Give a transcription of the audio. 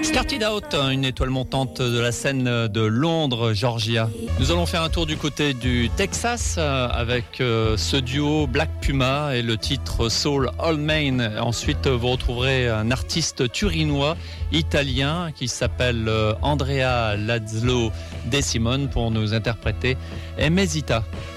Started Out, une étoile montante de la scène de Londres, Georgia. Nous allons faire un tour du côté du Texas avec ce duo Black Puma et le titre Soul All Main. Ensuite, vous retrouverez un artiste turinois italien qui s'appelle Andrea Lazzlo De Simone pour nous interpréter Emesita.